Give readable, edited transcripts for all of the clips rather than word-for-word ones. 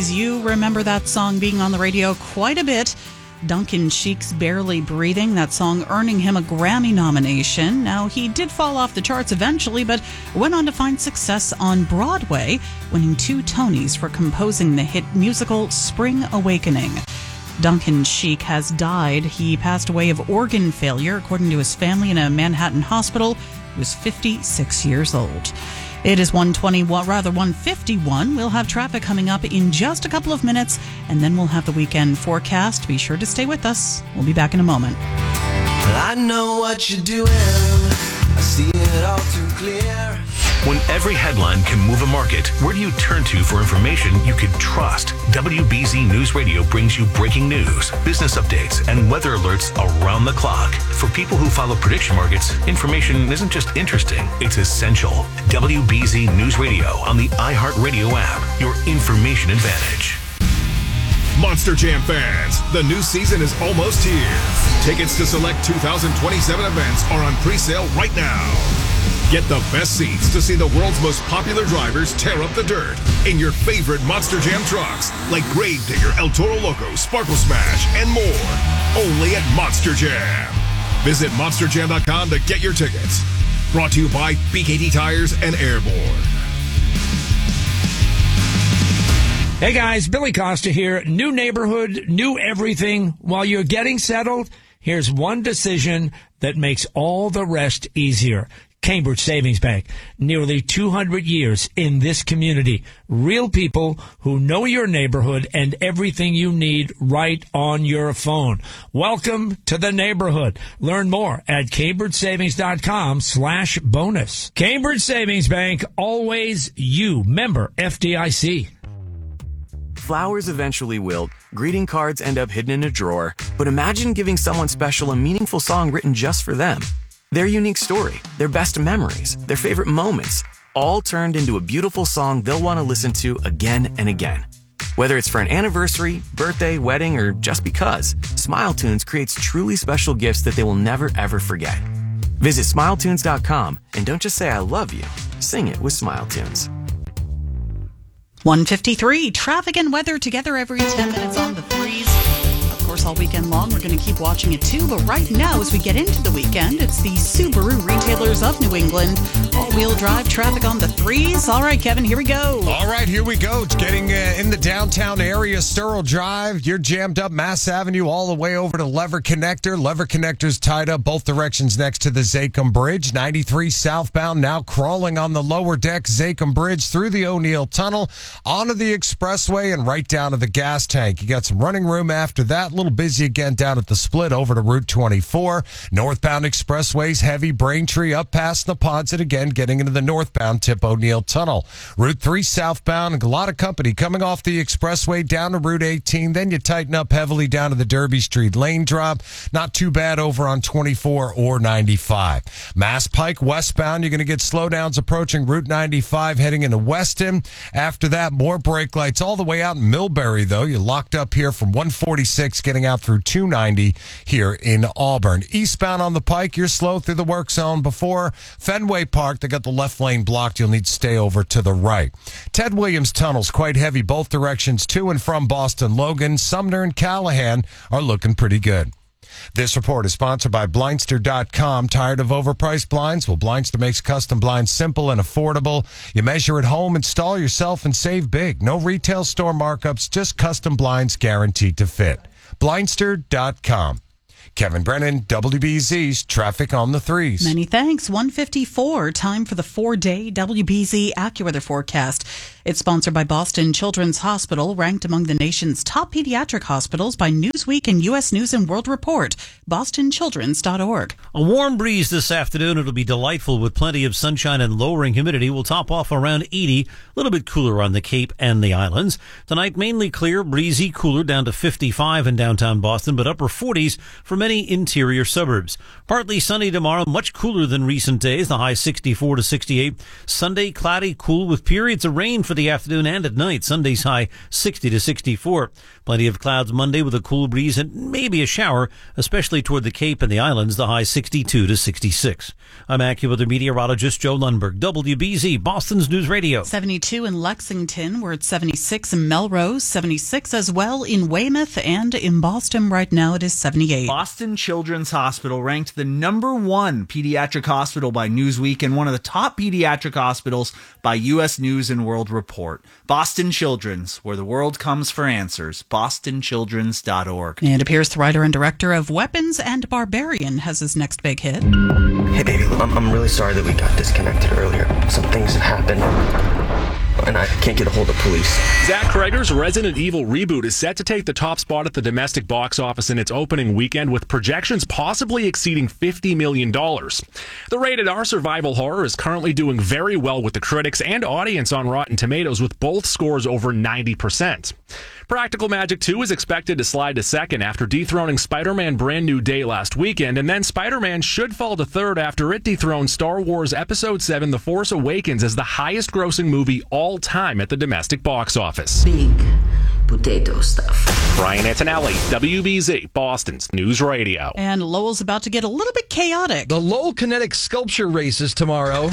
You remember that song being on the radio quite a bit. Duncan Sheik's Barely Breathing, that song earning him a Grammy nomination. Now, he did fall off the charts eventually, but went on to find success on Broadway, winning 2 Tonys for composing the hit musical Spring Awakening. Duncan Sheik has died. He passed away of organ failure, according to his family, in a Manhattan hospital. He was 56 years old. It is 1:51. We'll have traffic coming up in just a couple of minutes, and then we'll have the weekend forecast. Be sure to stay with us. We'll be back in a moment. I know what you're doing. I see it all too clear. When every headline can move a market, where do you turn to for information you can trust? WBZ News Radio brings you breaking news, business updates, and weather alerts around the clock. For people who follow prediction markets, information isn't just interesting, it's essential. WBZ News Radio on the iHeartRadio app, your information advantage. Monster Jam fans, the new season is almost here. Tickets to select 2027 events are on pre-sale right now. Get the best seats to see the world's most popular drivers tear up the dirt in your favorite Monster Jam trucks, like Gravedigger, El Toro Loco, Sparkle Smash, and more. Only at Monster Jam. Visit monsterjam.com to get your tickets. Brought to you by BKT Tires and Airborne. Hey guys, Billy Costa here. New neighborhood, new everything. While you're getting settled, here's one decision that makes all the rest easier. Cambridge Savings Bank, nearly 200 years in this community. Real people who know your neighborhood and everything you need right on your phone. Welcome to the neighborhood. Learn more at CambridgeSavings.com/bonus. Cambridge Savings Bank, always you. Member FDIC. Flowers eventually wilt, greeting cards end up hidden in a drawer, but imagine giving someone special a meaningful song written just for them. Their unique story, their best memories, their favorite moments, all turned into a beautiful song they'll want to listen to again and again. Whether it's for an anniversary, birthday, wedding, or just because, SmileTunes creates truly special gifts that they will never ever forget. Visit SmileTunes.com and don't just say I love you, sing it with SmileTunes. 1:53, traffic and weather together every 10 minutes on the threes. Of course, all weekend long, we're going to keep watching it too. But right now, as we get into the weekend, it's the Subaru Retailers of New England. All-wheel drive traffic on the threes. All right, Kevin, here we go. All right, here we go. It's getting in the downtown area, Sterl Drive. You're jammed up Mass Avenue all the way over to Lever Connector. Lever Connector's tied up both directions next to the Zachem Bridge. 93 southbound now crawling on the lower deck, Zachem Bridge through the O'Neill Tunnel, onto the expressway, and right down to the gas tank. You got some running room after that. A little busy again down at the split over to Route 24. Northbound expressways heavy. Braintree up past Neponset again, getting into the northbound tip O'Neill Tunnel. Route 3 southbound, a lot of company coming off the expressway down to Route 18. Then you tighten up heavily down to the Derby Street lane drop. Not too bad over on 24 or 95. Mass Pike westbound, you're going to get slowdowns approaching Route 95 heading into Weston. After that, more brake lights all the way out in Millbury, though. You're locked up here from 146 getting out through 290 here in Auburn. Eastbound on the Pike, you're slow through the work zone before Fenway Park. They got the left lane blocked. You'll need to stay over to the right. Ted Williams Tunnel's quite heavy both directions to and from Boston Logan. Sumner and Callahan are looking pretty good. This report is sponsored by Blindster.com. Tired of overpriced blinds? Well, Blindster makes custom blinds simple and affordable. You measure at home, install yourself, and save big. No retail store markups, just custom blinds guaranteed to fit. Blindster.com. Kevin Brennan, WBZ's Traffic on the Threes. Many thanks. 1:54, time for the 4-day WBZ AccuWeather forecast. It's sponsored by Boston Children's Hospital, ranked among the nation's top pediatric hospitals by Newsweek and U.S. News & World Report. BostonChildren's.org. A warm breeze this afternoon. It'll be delightful with plenty of sunshine and lowering humidity. We'll top off around 80, a little bit cooler on the Cape and the islands. Tonight, mainly clear, breezy, cooler down to 55 in downtown Boston, but upper 40s for many interior suburbs. Partly sunny tomorrow, much cooler than recent days, the high 64 to 68. Sunday, cloudy, cool with periods of rain for for the afternoon and at night. Sunday's high 60 to 64. Plenty of clouds Monday with a cool breeze and maybe a shower, especially toward the Cape and the islands. The high 62 to 66. I'm AccuWeather meteorologist Joe Lundberg, WBZ, Boston's News Radio. 72 in Lexington. We're at 76 in Melrose, 76 as well in Weymouth, and in Boston right now it is 78. Boston Children's Hospital ranked the #1 pediatric hospital by Newsweek and one of the top pediatric hospitals by U.S. News and World Report. Boston Children's, where the world comes for answers. BostonChildren's.org. And it appears the writer and director of Weapons and Barbarian has his next big hit. Hey, baby, I'm really sorry that we got disconnected earlier. Some things have happened, and I can't get a hold of police. Zack Kryger's Resident Evil reboot is set to take the top spot at the domestic box office in its opening weekend, with projections possibly exceeding $50 million. The rated R survival horror is currently doing very well with the critics and audience on Rotten Tomatoes, with both scores over 90%. Practical Magic 2 is expected to slide to second after dethroning Spider-Man Brand New Day last weekend, and then Spider-Man should fall to third after it dethroned Star Wars Episode 7 The Force Awakens as the highest-grossing movie all time at the domestic box office. Big potato stuff. Brian Antonelli, WBZ, Boston's News Radio. And Lowell's about to get a little bit chaotic. The Lowell Kinetic Sculpture Race is tomorrow.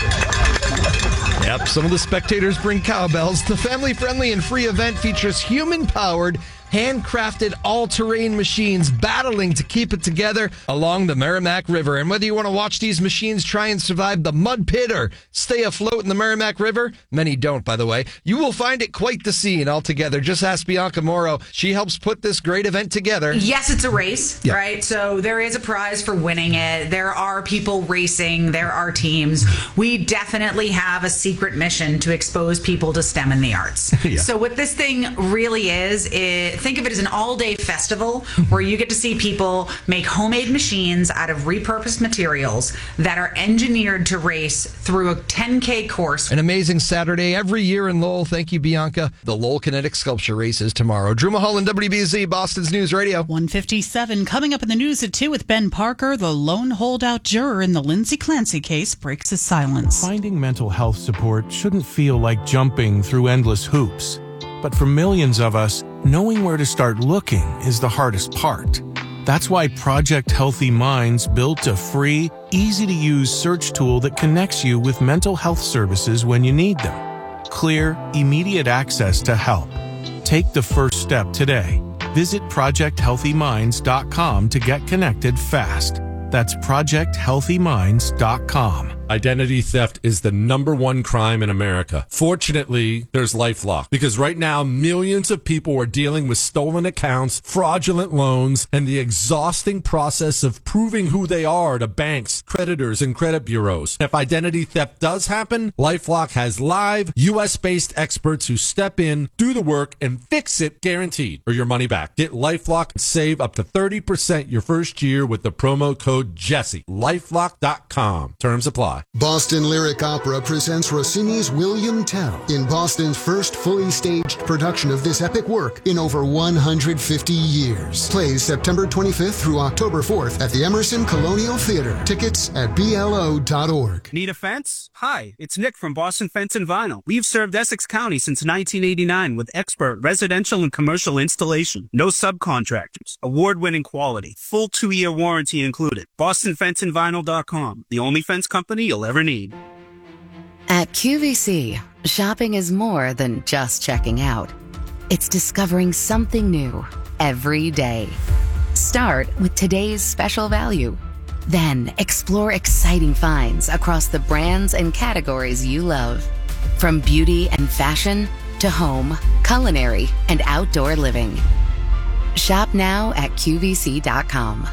Yep, some of the spectators bring cowbells. The family-friendly and free event features human-powered, handcrafted all-terrain machines battling to keep it together along the Merrimack River. And whether you want to watch these machines try and survive the mud pit or stay afloat in the Merrimack River, many don't, by the way, you will find it quite the scene altogether. Just ask Bianca Morrow. She helps put this great event together. Yes, it's a race, right? So there is a prize for winning it. There are people racing. There are teams. We definitely have a secret mission to expose people to STEM and the arts. So what this thing really is think of it as an all-day festival where you get to see people make homemade machines out of repurposed materials that are engineered to race through a 10K course. An amazing Saturday every year in Lowell. Thank you, Bianca. The Lowell Kinetic Sculpture Race is tomorrow. Drew Mulholland, WBZ, Boston's News Radio. 1:57. Coming up in the news at 2 with Ben Parker, the lone holdout juror in the Lindsay Clancy case breaks his silence. Finding mental health support shouldn't feel like jumping through endless hoops. But for millions of us, knowing where to start looking is the hardest part. That's why Project Healthy Minds built a free, easy-to-use search tool that connects you with mental health services when you need them. Clear, immediate access to help. Take the first step today. Visit ProjectHealthyMinds.com to get connected fast. That's ProjectHealthyMinds.com. Identity theft is the #1 crime in America. Fortunately, there's LifeLock, because right now millions of people are dealing with stolen accounts, fraudulent loans, and the exhausting process of proving who they are to banks, creditors, and credit bureaus. If identity theft does happen, LifeLock has live, U.S.-based experts who step in, do the work, and fix it, guaranteed, or your money back. Get LifeLock and save up to 30% your first year with the promo code Jesse. LifeLock.com. Terms apply. Boston Lyric Opera presents Rossini's William Tell in Boston's first fully staged production of this epic work in over 150 years. Plays September 25th through October 4th at the Emerson Colonial Theater. Tickets at BLO.org. Need a fence? Hi, it's Nick from Boston Fence and Vinyl. We've served Essex County since 1989 with expert residential and commercial installation. No subcontractors. Award-winning quality. Full 2-year warranty included. BostonFenceandVinyl.com. The only fence company you'll ever need. At QVC, shopping is more than just checking out. It's discovering something new every day. Start with today's special value. Then explore exciting finds across the brands and categories you love. From beauty and fashion to home, culinary, and outdoor living. Shop now at QVC.com.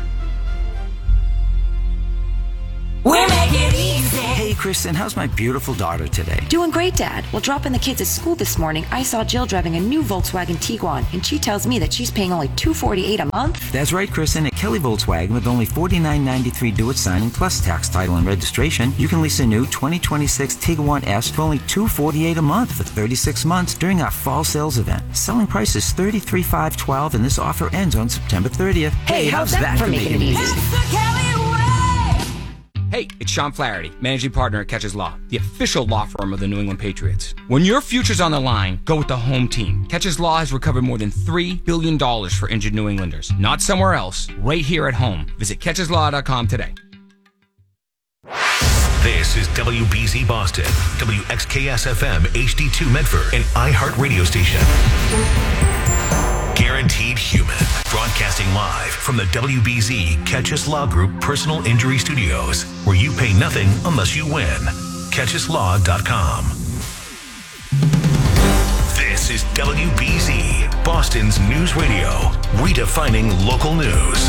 We make it easy. Hey, Kristen, how's my beautiful daughter today? Doing great, Dad. While dropping the kids at school this morning, I saw Jill driving a new Volkswagen Tiguan, and she tells me that she's paying only $248 a month. That's right, Kristen. At Kelly Volkswagen, with only $49.93 due at signing, plus tax, title, and registration, you can lease a new 2026 Tiguan S for only $248 a month for 36 months during our fall sales event. Selling price is $33,512, and this offer ends on September 30th. Hey, how's that for making it easy? Hey, Hey, it's Sean Flaherty, managing partner at Catches Law, the official law firm of the New England Patriots. When your future's on the line, go with the home team. Catches Law has recovered more than $3 billion for injured New Englanders. Not somewhere else, right here at home. Visit catcheslaw.com today. This is WBZ Boston, WXKS-FM HD2 Medford, an iHeart radio station. Guaranteed Human, broadcasting live from the WBZ Catches Law Group Personal Injury Studios, where you pay nothing unless you win. CatchesLaw.com. This is WBZ, Boston's news radio, redefining local news.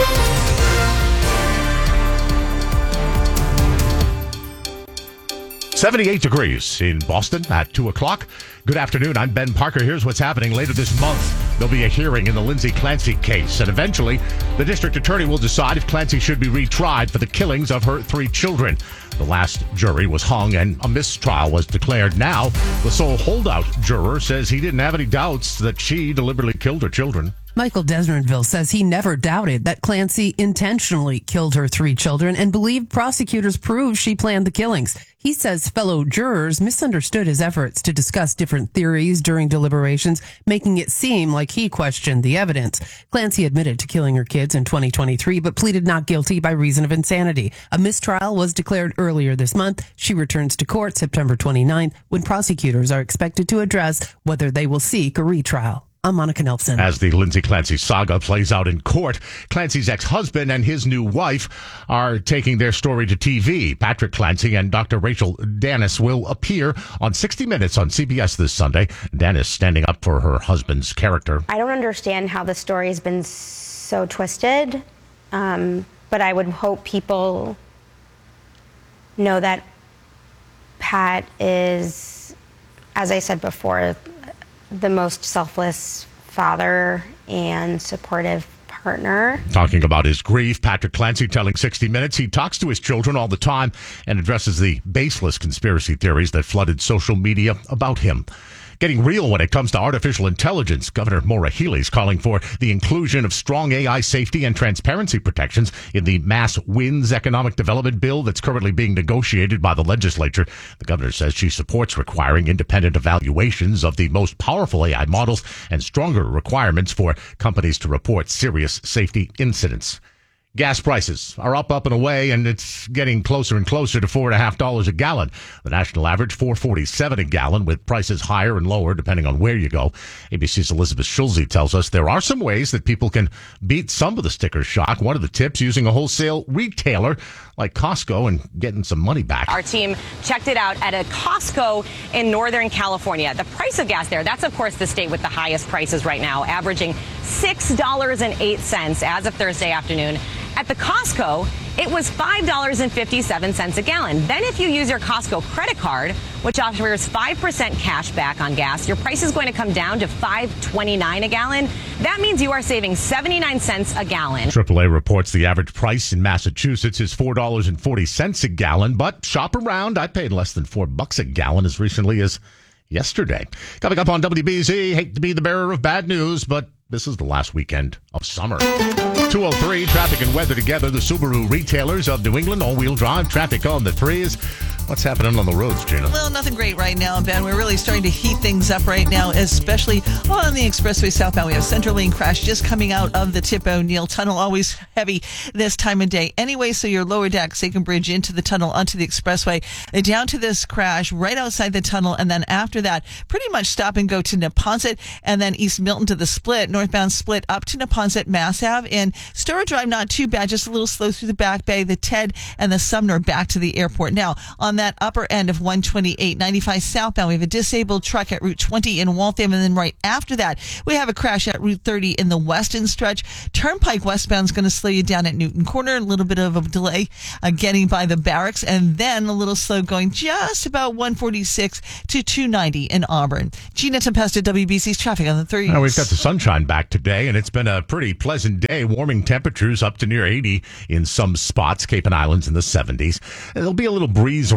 78 degrees in Boston at 2 o'clock. Good afternoon. I'm Ben Parker. Here's what's happening later this month. There'll be a hearing in the Lindsay Clancy case, and eventually the district attorney will decide if Clancy should be retried for the killings of her 3 children. The last jury was hung and a mistrial was declared. Now, the sole holdout juror says he didn't have any doubts that she deliberately killed her children. Michael Desmondville says he never doubted that Clancy intentionally killed her 3 children and believed prosecutors proved she planned the killings. He says fellow jurors misunderstood his efforts to discuss different theories during deliberations, making it seem like he questioned the evidence. Clancy admitted to killing her kids in 2023, but pleaded not guilty by reason of insanity. A mistrial was declared earlier this month. She returns to court September 29th, when prosecutors are expected to address whether they will seek a retrial. I'm Monica Nelson. As the Lindsay Clancy saga plays out in court, Clancy's ex-husband and his new wife are taking their story to TV. Patrick Clancy and Dr. Rachel Dennis will appear on 60 Minutes on CBS this Sunday. Dennis standing up for her husband's character. I don't understand how the story has been so twisted, but I would hope people know that Pat is, as I said before, the most selfless father and supportive partner. Talking about his grief, Patrick Clancy telling 60 Minutes he talks to his children all the time and addresses the baseless conspiracy theories that flooded social media about him. Getting real when it comes to artificial intelligence. Governor Maura Healey is calling for the inclusion of strong AI safety and transparency protections in the Mass Winds Economic Development Bill that's currently being negotiated by the legislature. The governor says she supports requiring independent evaluations of the most powerful AI models and stronger requirements for companies to report serious safety incidents. Gas prices are up and away, and it's getting closer and closer to $4.50 a gallon. The national average, $4.47 a gallon, with prices higher and lower depending on where you go. ABC's Elizabeth Schulze tells us there are some ways that people can beat some of the sticker shock. One of the tips, using a wholesale retailer like Costco and getting some money back. Our team checked it out at a Costco in Northern California. The price of gas there, that's of course the state with the highest prices right now, averaging $6.08 as of Thursday afternoon. At the Costco, it was $5.57 a gallon. Then if you use your Costco credit card, which offers 5% cash back on gas, your price is going to come down to $5.29 a gallon. That means you are saving 79 cents a gallon. AAA reports the average price in Massachusetts is $4.40 a gallon, but shop around. I paid less than $4 a gallon as recently as yesterday. Coming up on WBZ, hate to be the bearer of bad news, but this is the last weekend of summer. 2:03, traffic and weather together. The Subaru retailers of New England, all-wheel drive, traffic on the 3s. What's happening on the roads, Gina? Well, nothing great right now, Ben. We're really starting to heat things up right now, especially on the expressway southbound. We have Center Lane crash just coming out of the Tip O'Neill Tunnel, always heavy this time of day. Anyway, so your lower deck, Sachem Bridge into the tunnel, onto the expressway, down to this crash right outside the tunnel, and then after that, pretty much stop and go to Neponset, and then East Milton to the split, northbound split up to Neponset, Mass Ave, and Storer Drive, not too bad, just a little slow through the Back Bay, the Ted and the Sumner back to the airport. Now, on that upper end of 128, 95 southbound, we have a disabled truck at Route 20 in Waltham, and then right after that, we have a crash at Route 30 in the western stretch. Turnpike westbound is going to slow you down at Newton Corner, a little bit of a delay getting by the barracks, and then a little slow going just about 146 to 290 in Auburn. Gina Tempesta, WBC's traffic on the 3s. Well, we've got the sunshine back today, and it's been a pretty pleasant day. Warming temperatures up to near 80 in some spots, Cape and Islands in the 70s. There'll be a little breeze around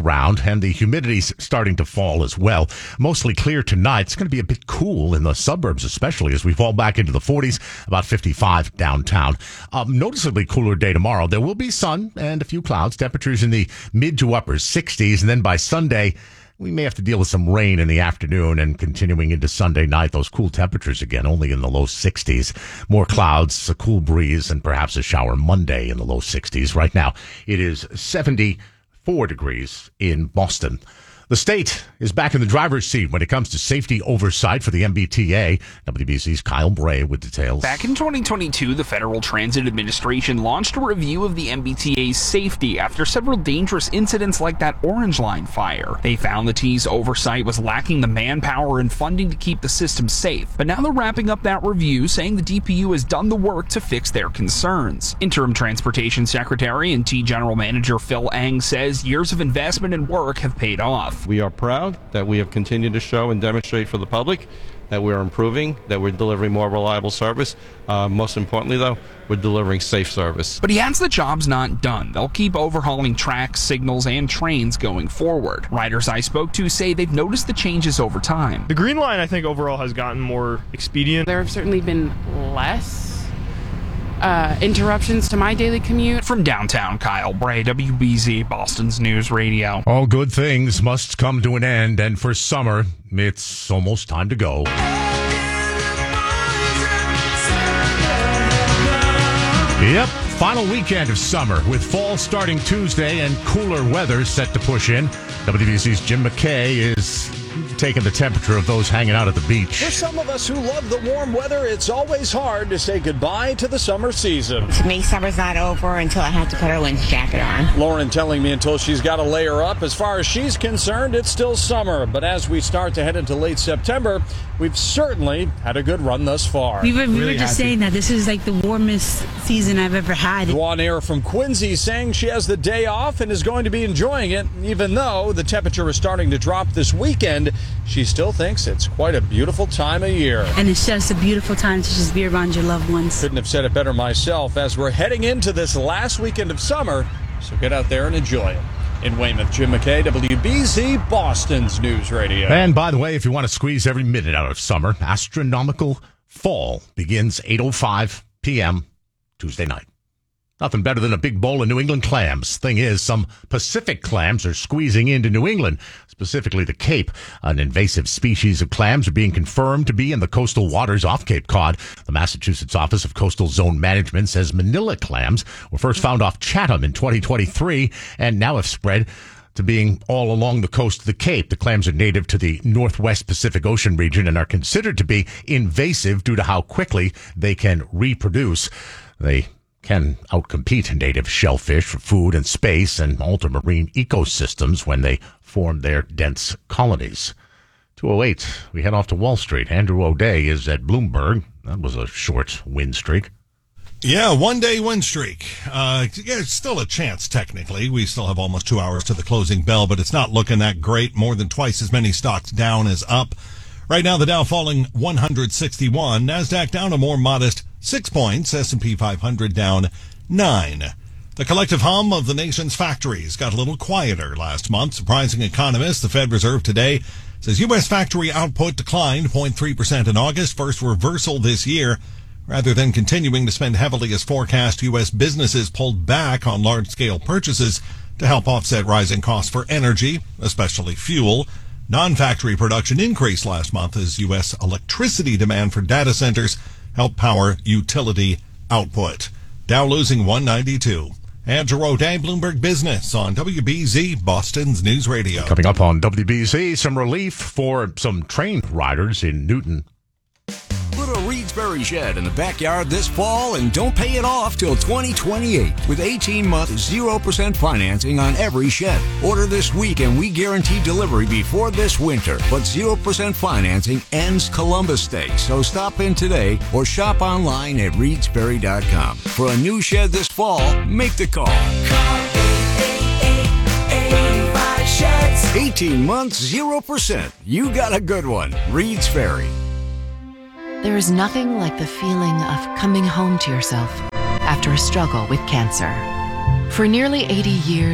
around, and the humidity's starting to fall as well. Mostly clear tonight. It's going to be a bit cool in the suburbs, especially as we fall back into the 40s, about 55 downtown. Noticeably cooler day tomorrow. There will be sun and a few clouds. Temperatures in the mid to upper 60s, and then by Sunday, we may have to deal with some rain in the afternoon, and continuing into Sunday night, those cool temperatures again, only in the low 60s. More clouds, a cool breeze, and perhaps a shower Monday in the low 60s. Right now, it is 74 degrees in Boston. The state is back in the driver's seat when it comes to safety oversight for the MBTA. WBC's Kyle Bray with details. Back in 2022, the Federal Transit Administration launched a review of the MBTA's safety after several dangerous incidents like that Orange Line fire. They found the T's oversight was lacking the manpower and funding to keep the system safe. But now they're wrapping up that review, saying the DPU has done the work to fix their concerns. Interim Transportation Secretary and T General Manager Phil Eng says years of investment and work have paid off. We are proud that we have continued to show and demonstrate for the public that we're improving, that we're delivering more reliable service. Most importantly, though, we're delivering safe service. But he adds the job's not done. They'll keep overhauling tracks, signals, and trains going forward. Riders I spoke to say they've noticed the changes over time. The Green Line, I think, overall has gotten more expedient. There have certainly been less interruptions to my daily commute. From downtown, Kyle Bray, WBZ, Boston's News Radio. All good things must come to an end, and for summer, it's almost time to go. Yep, final weekend of summer with fall starting Tuesday and cooler weather set to push in. WBC's Jim McKay is taking the temperature of those hanging out at the beach. For some of us who love the warm weather, it's always hard to say goodbye to the summer season. To me, summer's not over until I have to put a winter jacket on. Lauren telling me until she's got to layer up. As far as she's concerned, it's still summer. But as we start to head into late September, we've certainly had a good run thus far. We were just saying that this is like the warmest season I've ever had. On air from Quincy saying she has the day off and is going to be enjoying it. Even though the temperature is starting to drop this weekend, she still thinks it's quite a beautiful time of year. And it's just a beautiful time to just be around your loved ones. Couldn't have said it better myself as we're heading into this last weekend of summer, so get out there and enjoy it. In Weymouth, Jim McKay, WBZ, Boston's News Radio. And by the way, if you want to squeeze every minute out of summer, Astronomical Fall begins 8:05 p.m. Tuesday night. Nothing better than a big bowl of New England clams. Thing is, some Pacific clams are squeezing into New England, specifically the Cape. An invasive species of clams are being confirmed to be in the coastal waters off Cape Cod. The Massachusetts Office of Coastal Zone Management says Manila clams were first found off Chatham in 2023 and now have spread to being all along the coast of the Cape. The clams are native to the Northwest Pacific Ocean region and are considered to be invasive due to how quickly they can reproduce. They can outcompete native shellfish for food and space and alter marine ecosystems when they form their dense colonies. 2:08, we head off to Wall Street. Andrew O'Day is at Bloomberg. That was a short win streak. Yeah, one-day win streak. It's still a chance, technically. We still have almost 2 hours to the closing bell, but it's not looking that great. More than twice as many stocks down as up. Right now, the Dow falling 161. NASDAQ down a more modest 6 points. S&P 500 down 9. The collective hum of the nation's factories got a little quieter last month. Surprising economists, the Fed Reserve today says U.S. factory output declined 0.3% in August, first reversal this year. Rather than continuing to spend heavily as forecast, U.S. businesses pulled back on large-scale purchases to help offset rising costs for energy, especially fuel. Non-factory production increased last month as U.S. electricity demand for data centers helped power utility output. Dow losing 192. Andrew O'Day, Bloomberg Business on WBZ, Boston's News Radio. Coming up on WBZ, some relief for some train riders in Newton. Put a Reedsbury shed in the backyard this fall and don't pay it off till 2028 with 18-month 0% financing on every shed. Order this week and we guarantee delivery before this winter. But 0% financing ends Columbus Day, so stop in today or shop online at Reedsbury.com. For a new shed this fall, make the call. Call 888-85 sheds. 18 months, 0%. You got a good one. Reed's Ferry. There is nothing like the feeling of coming home to yourself after a struggle with cancer. For nearly 80 years,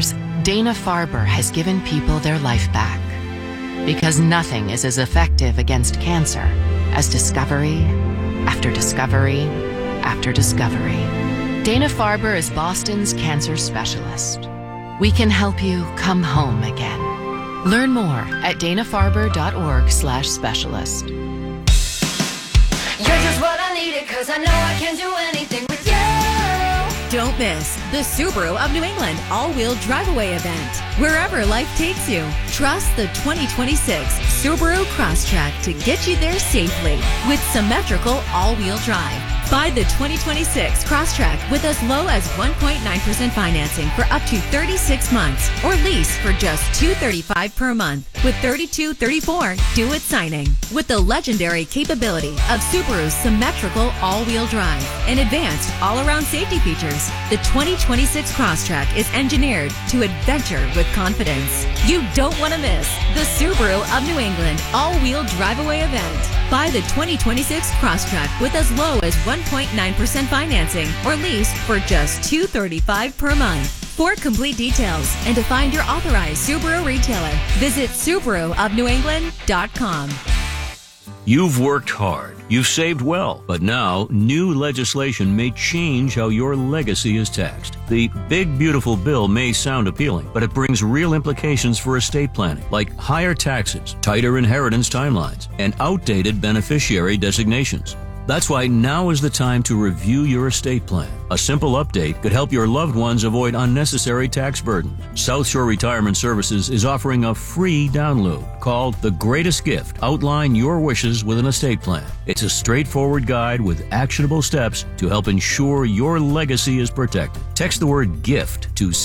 Dana-Farber has given people their life back. Because nothing is as effective against cancer as discovery after discovery after discovery. Dana-Farber is Boston's cancer specialist. We can help you come home again. Learn more at danafarber.org/specialist. You're just what I needed, 'cause I know I can do anything with you. Don't miss the Subaru of New England all-wheel drive-away event. Wherever life takes you, trust the 2026 Subaru Crosstrek to get you there safely with symmetrical all-wheel drive. Buy the 2026 Crosstrek with as low as 1.9% financing for up to 36 months or lease for just $235 per month with $32.34 due at signing. With the legendary capability of Subaru's symmetrical all-wheel drive and advanced all-around safety features, the 2026 Crosstrek is engineered to adventure with confidence. You don't want to miss the Subaru of New England all-wheel drive-away event. Buy the 2026 Crosstrek with as low as 1.9% financing or lease for just $235 per month. For complete details and to find your authorized Subaru retailer, visit SubaruofNewEngland.com. You've worked hard, you've saved well, but now new legislation may change how your legacy is taxed. The big beautiful bill may sound appealing, but it brings real implications for estate planning, like higher taxes, tighter inheritance timelines, and outdated beneficiary designations. That's why now is the time to review your estate plan. A simple update could help your loved ones avoid unnecessary tax burdens. South Shore Retirement Services is offering a free download called The Greatest Gift. Outline your wishes with an estate plan. It's a straightforward guide with actionable steps to help ensure your legacy is protected. Text the word GIFT to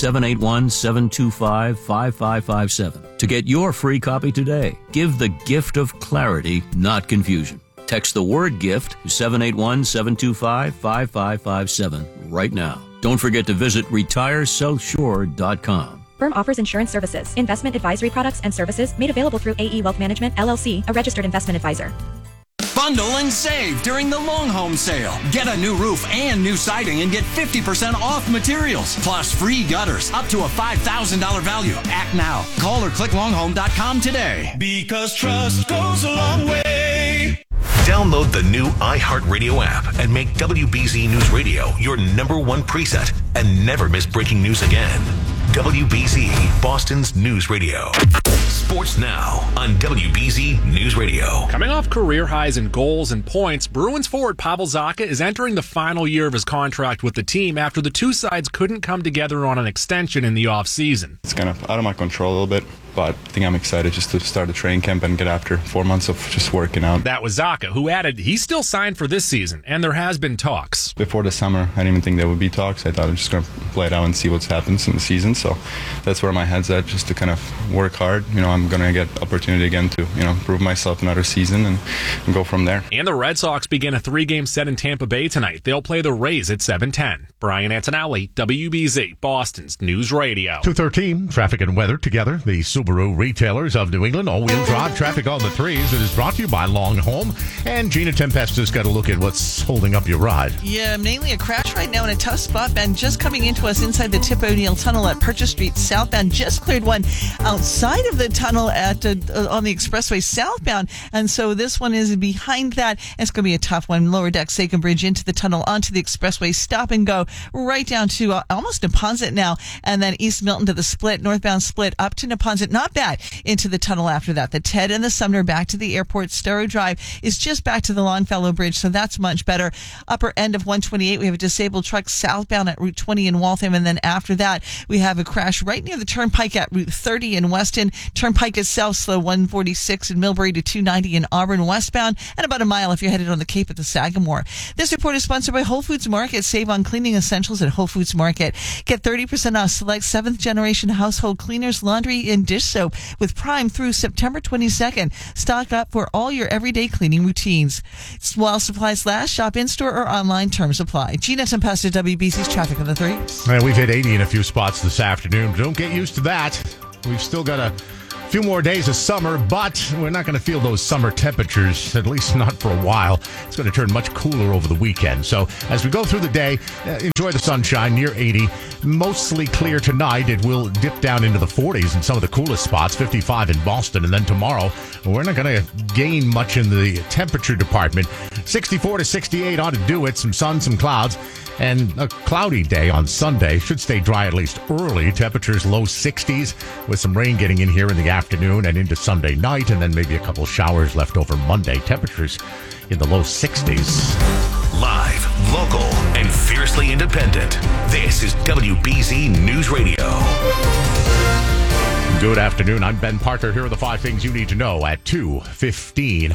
781-725-5557 to get your free copy today. Give the gift of clarity, not confusion. Text the word GIFT to 781-725-5557 right now. Don't forget to visit retiresouthshore.com. Firm offers insurance services, investment advisory products and services made available through AE Wealth Management, LLC, a registered investment advisor. Bundle and save during the Long Home Sale. Get a new roof and new siding and get 50% off materials, plus free gutters up to a $5,000 value. Act now. Call or click longhome.com today. Because trust goes a long way. Download the new iHeartRadio app and make WBZ News Radio your #1 preset and never miss breaking news again. WBZ, Boston's News Radio. Sports now on WBZ News Radio. Coming off career highs in goals and points, Bruins forward Pavel Zacha is entering the final year of his contract with the team after the two sides couldn't come together on an extension in the offseason. It's kind of out of my control a little bit, but I think I'm excited just to start the training camp and get after 4 months of just working out. That was Zacha, who added he's still signed for this season, and there has been talks. Before the summer, I didn't even think there would be talks. I thought I'm just going to play it out and see what happens in the season. So that's where my head's at, just to kind of work hard. I'm going to get opportunity again to, prove myself another season and go from there. And the Red Sox begin a 3-game set in Tampa Bay tonight. They'll play the Rays at 7:10. Brian Antonelli, WBZ, Boston's News Radio. 2:13, traffic and weather together. The Subaru retailers of New England, all-wheel drive traffic on the threes. It is brought to you by Long Home. And Gina Tempesta's got a look at what's holding up your ride. Yeah, mainly a crash right now in a tough spot. Ben just coming into us inside the Tip O'Neill Tunnel at Purchase Street southbound. Just cleared one outside of the tunnel at on the expressway southbound. And so this one is behind that. It's going to be a tough one. Lower Deck, Sagan Bridge into the tunnel, onto the expressway, stop and go right down to almost Neponset now. And then East Milton to the split, northbound split up to Neponset. Not bad into the tunnel after that. The Ted and the Sumner back to the airport. Starrow Drive is just back to the Longfellow Bridge, so that's much better. Upper end of 128, we have a disabled truck southbound at Route 20 in Waltham, and then after that, we have a crash right near the Turnpike at Route 30 in Weston. Turnpike itself slow 146 in Millbury to 290 in Auburn westbound, and about a mile if you're headed on the Cape at the Sagamore. This report is sponsored by Whole Foods Market. Save on cleaning essentials at Whole Foods Market. Get 30% off select 7th generation household cleaners, laundry, and dish soap with Prime through September 22nd. Stock up for all your everyday cleaning routines. While supplies last, shop in-store or online. Terms apply. Gina Tempesta, WBC's traffic on the 3. And we've hit 80 in a few spots this afternoon. Don't get used to that. We've still got a few more days of summer, but we're not going to feel those summer temperatures, at least not for a while. It's going to turn much cooler over the weekend. So as we go through the day, enjoy the sunshine, near 80. Mostly clear tonight. It will dip down into the 40s in some of the coolest spots, 55 in Boston. And then tomorrow, we're not going to gain much in the temperature department. 64 to 68 ought to do it. Some sun, some clouds. And a cloudy day on Sunday. Should stay dry at least early. Temperatures low 60s with some rain getting in here in the afternoon and into Sunday night. And then maybe a couple showers left over Monday. Temperatures in the low 60s. Live, local, and fiercely independent. This is WBZ News Radio. Good afternoon. I'm Ben Parker. Here are the 5 things you need to know at 2:15.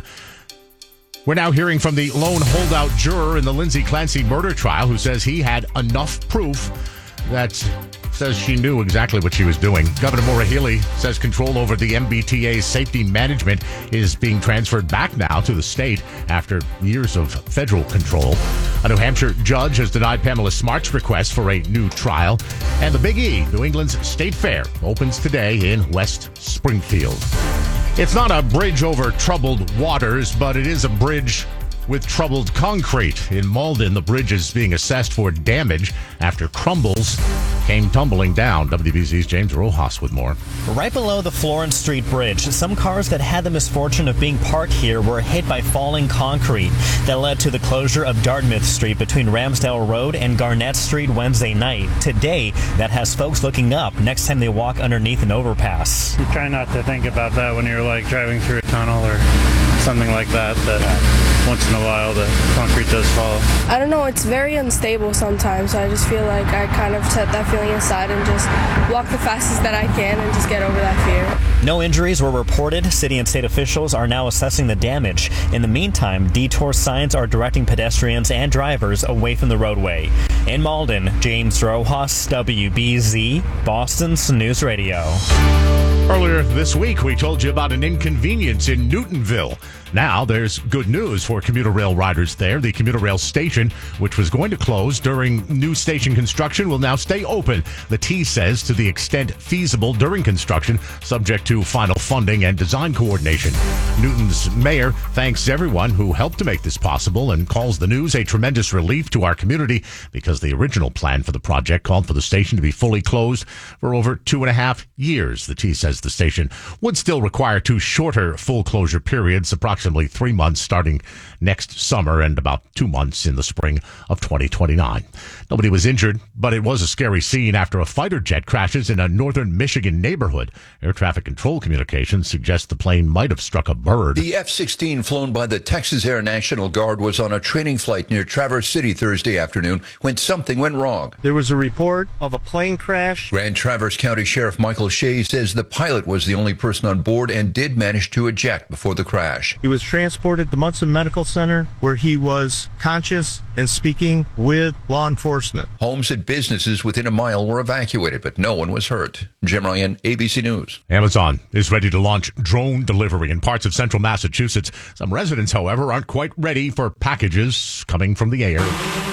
We're now hearing from the lone holdout juror in the Lindsay Clancy murder trial who says he had enough proof that says she knew exactly what she was doing. Governor Maura Healey says control over the MBTA's safety management is being transferred back now to the state after years of federal control. A New Hampshire judge has denied Pamela Smart's request for a new trial. And the Big E, New England's State Fair, opens today in West Springfield. It's not a bridge over troubled waters, but it is a bridge with troubled concrete. In Malden, the bridge is being assessed for damage after crumbles came tumbling down. WBZ's James Rojas with more. Right below the Florence Street Bridge, some cars that had the misfortune of being parked here were hit by falling concrete. That led to the closure of Dartmouth Street between Ramsdale Road and Garnett Street Wednesday night. Today, that has folks looking up next time they walk underneath an overpass. You try not to think about that when you're like driving through a tunnel or something like that once in a while the concrete does fall. I don't know, it's very unstable sometimes, so I just feel like I kind of set that feeling aside and just walk the fastest that I can and just get over that fear. No injuries were reported. City and state officials are now assessing the damage. In the meantime, detour signs are directing pedestrians and drivers away from the roadway. In Malden, James Rojas, WBZ, Boston's News Radio. Earlier this week, we told you about an inconvenience in Newtonville. Now there's good news for commuter rail riders there. The commuter rail station, which was going to close during new station construction, will now stay open. The T says to the extent feasible during construction, subject to final funding and design coordination. Newton's mayor thanks everyone who helped to make this possible and calls the news a tremendous relief to our community because the original plan for the project called for the station to be fully closed for over 2.5 years. The T says the station would still require 2 shorter full closure periods, approximately 3 months starting next summer and about 2 months in the spring of 2029. Nobody was injured, but it was a scary scene after a fighter jet crashes in a northern Michigan neighborhood. Air traffic control communications suggest the plane might have struck a bird. The F-16 flown by the Texas Air National Guard was on a training flight near Traverse City Thursday afternoon when something went wrong. There was a report of a plane crash. Grand Traverse County Sheriff Michael Shea says the pilot was the only person on board and did manage to eject before the crash. He was transported to Munson Medical Center where he was conscious and speaking with law enforcement. Homes and businesses within a mile were evacuated, but no one was hurt. Jim Ryan, ABC News. Amazon is ready to launch drone delivery in parts of central Massachusetts. Some residents, however, aren't quite ready for packages coming from the air.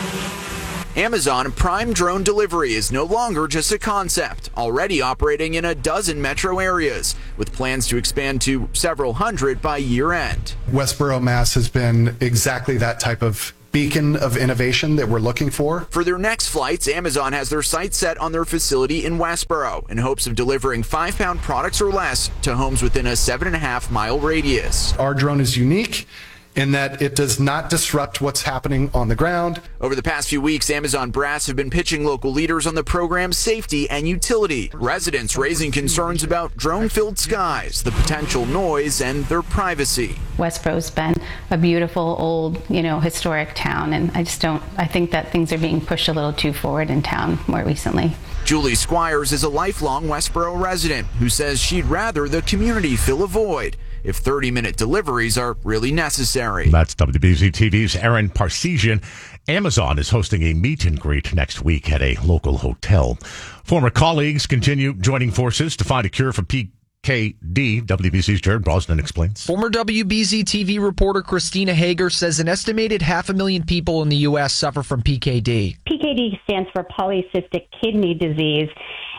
Amazon Prime Drone Delivery is no longer just a concept, already operating in a dozen metro areas, with plans to expand to several hundred by year-end. Westboro, Mass. has been exactly that type of beacon of innovation that we're looking for. For their next flights, Amazon has their sights set on their facility in Westboro in hopes of delivering 5-pound products or less to homes within a 7.5-mile radius. Our drone is unique in that it does not disrupt what's happening on the ground. Over the past few weeks, Amazon brass have been pitching local leaders on the program's safety and utility. Residents raising concerns about drone-filled skies, the potential noise, and their privacy. Westboro's been a beautiful, old, historic town, and I think that things are being pushed a little too forward in town more recently. Julie Squires is a lifelong Westboro resident who says she'd rather the community fill a void if 30-minute deliveries are really necessary. That's WBZ TV's Aaron Parsesian. Amazon is hosting a meet and greet next week at a local hotel. Former colleagues continue joining forces to find a cure for PKD. WBZ's Jared Brosnan explains. Former WBZ TV reporter Christina Hager says an estimated 500,000 people in the U.S. suffer from PKD. PKD stands for polycystic kidney disease.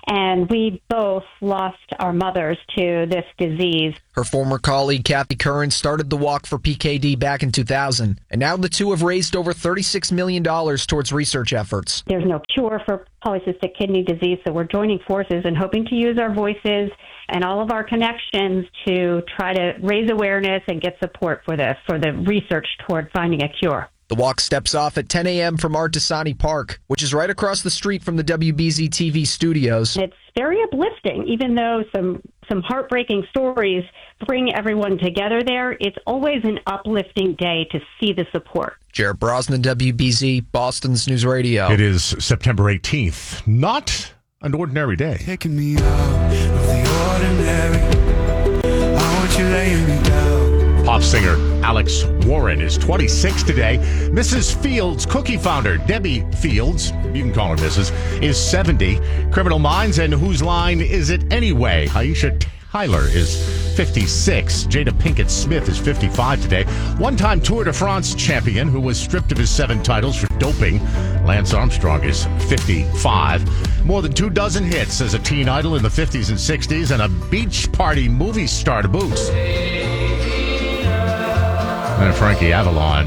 and we both lost our mothers to this disease. Her former colleague, Kathy Curran, started the Walk for PKD back in 2000, and now the two have raised over $36 million towards research efforts. There's no cure for polycystic kidney disease, so we're joining forces and hoping to use our voices and all of our connections to try to raise awareness and get support for the research toward finding a cure. The walk steps off at 10 a.m. from Artesani Park, which is right across the street from the WBZ TV studios. It's very uplifting, even though some heartbreaking stories bring everyone together there. It's always an uplifting day to see the support. Jared Brosnan, WBZ, Boston's News Radio. It is September 18th. Not an ordinary day. Taking me out of the ordinary. I want you laying me down. Pop singer Alex Warren is 26 today. Mrs. Fields, Cookie founder Debbie Fields, you can call her Mrs., is 70. Criminal Minds and Whose Line Is It Anyway? Aisha Tyler is 56. Jada Pinkett Smith is 55 today. One-time Tour de France champion who was stripped of his 7 titles for doping, Lance Armstrong, is 55. More than 24 hits as a teen idol in the 50s and 60s, and a beach party movie star to boot. And Frankie Avalon,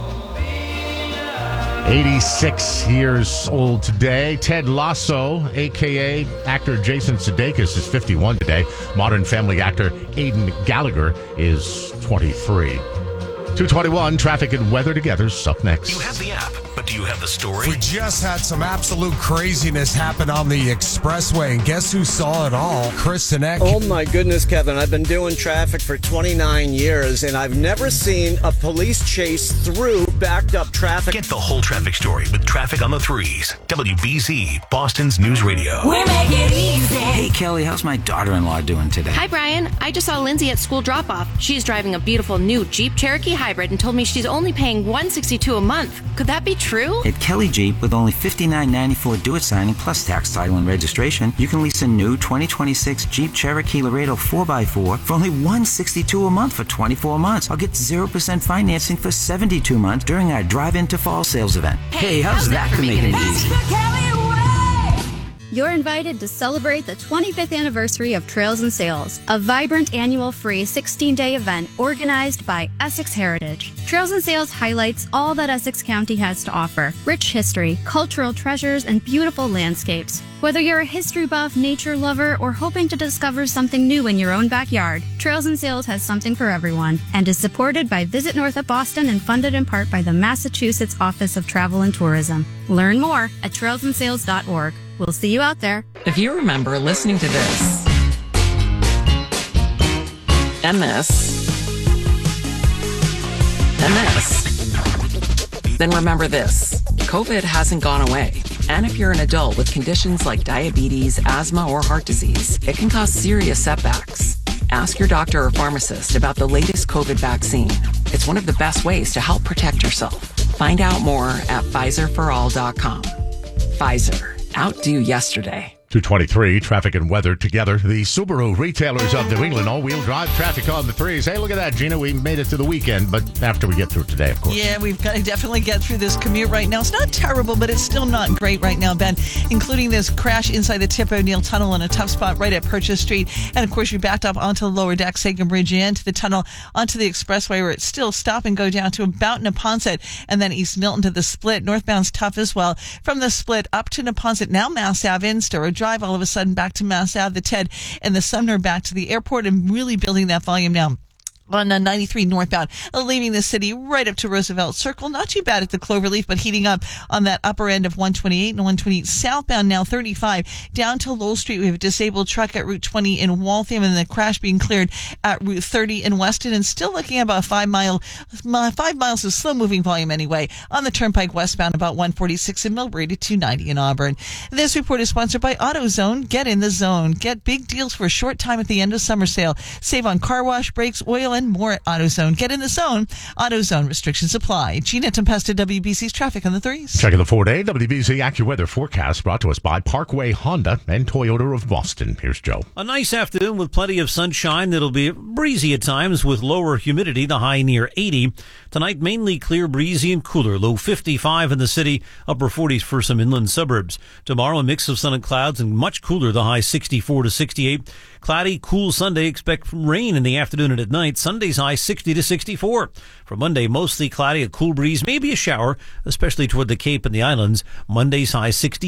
86 years old today. Ted Lasso, a.k.a. actor Jason Sudeikis, is 51 today. Modern Family actor Aidan Gallagher is 23. 2:21, traffic and weather together's up next. You have the app, but do you have the story? We just had some absolute craziness happen on the expressway, and guess who saw it all? Chris Sinek. Oh my goodness, Kevin. I've been doing traffic for 29 years, and I've never seen a police chase through backed up traffic. Get the whole traffic story with Traffic on the Threes. WBZ, Boston's News Radio. We make it easy. Hey, Kelly, how's my daughter-in-law doing today? Hi, Brian. I just saw Lindsay at school drop-off. She's driving a beautiful new Jeep Cherokee Hybrid and told me she's only paying $162 a month. Could that be true? At Kelly Jeep, with only $59.94 due at signing plus tax, title, and registration, you can lease a new 2026 Jeep Cherokee Laredo 4x4 for only $162 a month for 24 months. I'll get 0% financing for 72 months during our drive-in to fall sales event. Hey, how's that for making it easy? You're invited to celebrate the 25th anniversary of Trails and Sales, a vibrant annual free 16-day event organized by Essex Heritage. Trails and Sales highlights all that Essex County has to offer: rich history, cultural treasures, and beautiful landscapes. Whether you're a history buff, nature lover, or hoping to discover something new in your own backyard, Trails and Sales has something for everyone and is supported by Visit North of Boston and funded in part by the Massachusetts Office of Travel and Tourism. Learn more at trailsandsales.org. We'll see you out there. If you remember listening to this, and this, and this, then remember this: COVID hasn't gone away. And if you're an adult with conditions like diabetes, asthma, or heart disease, it can cause serious setbacks. Ask your doctor or pharmacist about the latest COVID vaccine. It's one of the best ways to help protect yourself. Find out more at PfizerForAll.com. Pfizer. Outdo yesterday. 2:23, traffic and weather together. The Subaru retailers of New England, all-wheel drive traffic on the threes. Hey, look at that, Gina. We made it to the weekend, but after we get through today, of course. Yeah, we've got to definitely get through this commute right now. It's not terrible, but it's still not great right now, Ben, including this crash inside the Tip O'Neill Tunnel in a tough spot right at Purchase Street. And, of course, you backed up onto the lower deck, Sagan Bridge, into the tunnel, onto the expressway, where it's still stop and go down to about Neponset, and then East Milton to the Split. Northbound's tough as well. From the Split up to Neponset, now Mass Ave, in Sturrow Drive, all of a sudden back to Mass Ave, the Ted and the Sumner back to the airport, and really building that volume now. On 93 northbound, leaving the city right up to Roosevelt Circle. Not too bad at the Cloverleaf, but heating up on that upper end of 128 and 128 southbound, now 35 down to Lowell Street. We have a disabled truck at Route 20 in Waltham, and the crash being cleared at Route 30 in Weston, and still looking at about 5 miles of slow moving volume anyway on the Turnpike westbound, about 146 in Millbury to 290 in Auburn. This report is sponsored by AutoZone. Get in the zone. Get big deals for a short time at the end of summer sale. Save on car wash, brakes, oil, and more at AutoZone. Get in the zone. AutoZone, restrictions apply. Gina Tempesta, WBC's traffic on the 3s. Checking the 4-day WBC AccuWeather forecast brought to us by Parkway Honda and Toyota of Boston. Here's Joe. A nice afternoon with plenty of sunshine. That'll be breezy at times with lower humidity, the high near 80. Tonight, mainly clear, breezy, and cooler. Low 55 in the city, upper 40s for some inland suburbs. Tomorrow, a mix of sun and clouds and much cooler, the high 64 to 68. Cloudy, cool Sunday. Expect rain in the afternoon and at night. Sunday's high 60 to 64. For Monday, mostly cloudy, a cool breeze, maybe a shower, especially toward the Cape and the islands. Monday's high 60.